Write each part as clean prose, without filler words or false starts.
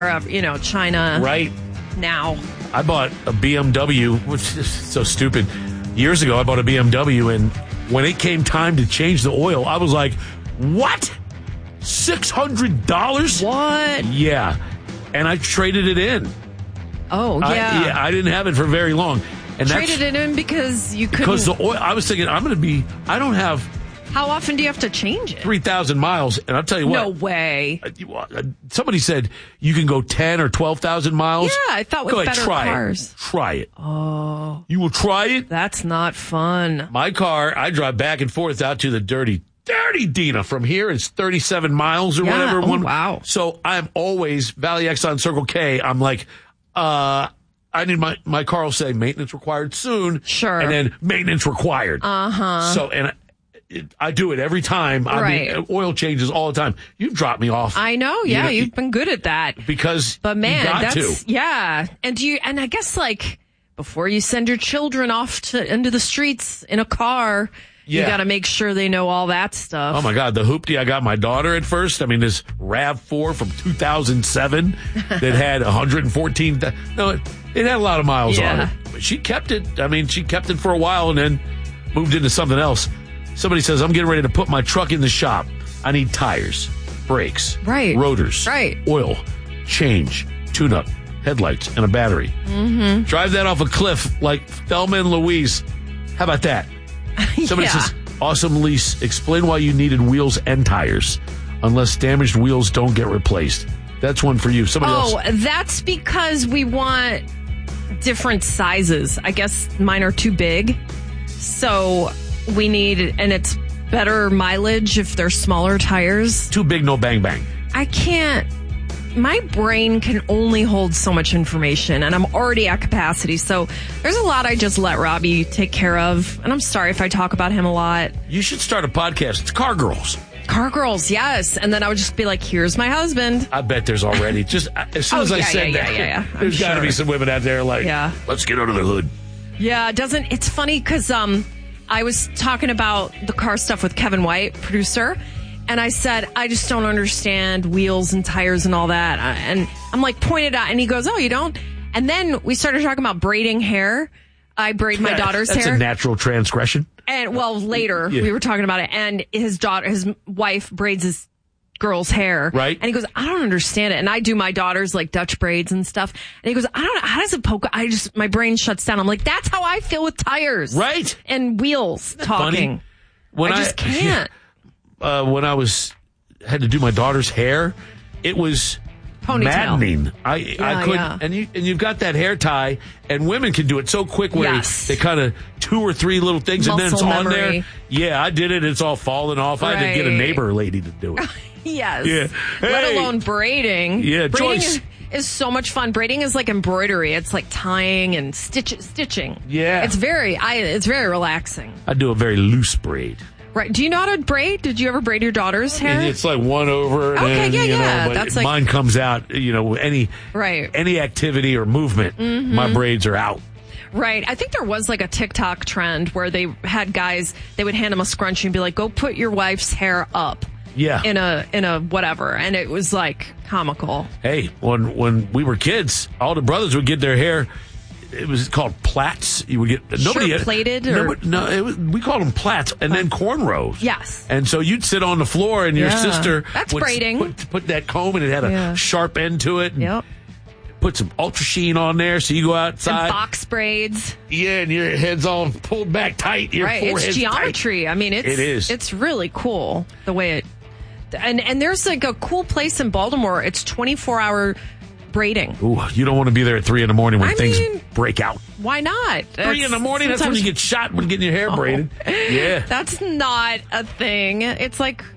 China. Right. Now. I bought a BMW, which is so stupid. Years ago, I bought a BMW, and when it came time to change the oil, I was like, what? $600? What? Yeah. And I traded it in. Oh, yeah. I didn't have it for very long. And traded it in because you couldn't. Because the oil, I was thinking, I don't have. How often do you have to change it? 3,000 miles. And I'll tell you what. No way. Somebody said you can go 10 or 12,000 miles. Yeah, I thought with better cars. Try it. Oh. You will try it? That's not fun. My car, I drive back and forth out to the dirty Dina. From here, it's 37 miles or whatever. Oh, wow. So I'm always, Valley Exxon Circle K, I'm like, I need my car will say maintenance required soon. Sure. And then maintenance required. Uh-huh. So, and I do it every time. Right. I mean, oil changes all the time. You've dropped me off. I know. Yeah, you've been good at that. But man, you got to. Yeah. And I guess before you send your children off into the streets in a car, you got to make sure they know all that stuff. Oh my God, the hoopty I got my daughter at first. I mean, this RAV4 from 2007 that had 114. No, it had a lot of miles on it. But she kept it. I mean, she kept it for a while and then moved into something else. Somebody says, I'm getting ready to put my truck in the shop. I need tires, brakes, rotors, oil, change, tune-up, headlights, and a battery. Mm-hmm. Drive that off a cliff like Thelma and Louise. How about that? Somebody says, awesome lease. Explain why you needed wheels and tires. Unless damaged wheels don't get replaced. That's one for you. Somebody else. Oh, that's because we want different sizes. I guess mine are too big. So we need, and it's better mileage if they're smaller tires. Too big, no bang bang. I can't. My brain can only hold so much information, and I'm already at capacity. So there's a lot I just let Robbie take care of. And I'm sorry if I talk about him a lot. You should start a podcast. It's Car Girls. Car Girls, yes. And then I would just be like, here's my husband. I bet there's already. Just as soon as I said that, there's got to be some women out there like, let's get under the hood. Yeah, it's funny because I was talking about the car stuff with Kevin White, producer. And I said, I just don't understand wheels and tires and all that. And I'm like, pointed out. And he goes, oh, you don't? And then we started talking about braiding hair. I braid my daughter's hair. That's a natural transgression. And later we were talking about it. And his wife braids his girl's hair. Right. And he goes, I don't understand it. And I do my daughter's Dutch braids and stuff. And he goes, I don't know. How does it poke? My brain shuts down. I'm like, that's how I feel with tires. Right. And wheels talking. Funny? I just can't. When I had to do my daughter's hair, it was ponytail. Maddening. I couldn't, and you've got that hair tie, and women can do it so quick where they kind of 2 or 3 little things, muscle and then it's memory. On there. Yeah, I did it. It's all falling off. I had to get a neighbor lady to do it. Yes. Yeah. Let alone braiding. Yeah, braiding Joyce is so much fun. Braiding is like embroidery. It's like tying and stitching. Yeah. It's very relaxing. I do a very loose braid. Right. Do you know how to braid? Did you ever braid your daughter's hair? It's like one over. Okay, but that's mine comes out, any activity or movement, my braids are out. Right. I think there was a TikTok trend where they had guys, they would hand them a scrunchie and be like, go put your wife's hair up. Yeah. In a whatever. And it was comical. Hey, when we were kids, all the brothers would get their hair. It was called plaits. You would get plaited we called them plaits, and then cornrows. Yes. And so you'd sit on the floor, and your sister would braiding. Put that comb, and it had a sharp end to it. And put some Ultra Sheen on there, so you go outside. And box braids. Yeah, and your head's all pulled back tight. Your forehead's it's geometry. Tight. I mean, it is. It's really cool the way it. And there's a cool place in Baltimore. It's 24-hour braiding. Ooh, you don't want to be there at 3 a.m. when things break out. Why not? 3 a.m, that's when you get shot when getting your hair braided. Yeah. That's not a thing. It's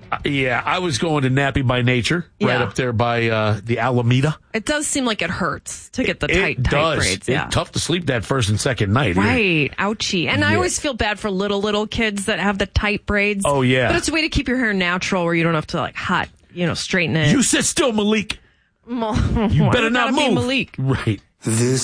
I was going to Nappy by Nature, right up there by the Alameda. It does seem like it hurts to get the tight braids. It's tough to sleep that first and second night. Right. Ouchie. And I always feel bad for little kids that have the tight braids. Oh, yeah. But it's a way to keep your hair natural where you don't have to straighten it. You sit still, Malik. You better not move. Malik. Right. This